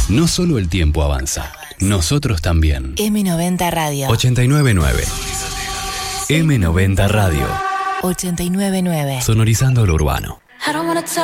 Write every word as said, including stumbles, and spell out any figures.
No solo el tiempo avanza, nosotros también. eme noventa Radio. ochenta y nueve nueve. eme noventa Radio. ochenta y nueve nueve. Sonorizando lo urbano. I don't wanna talk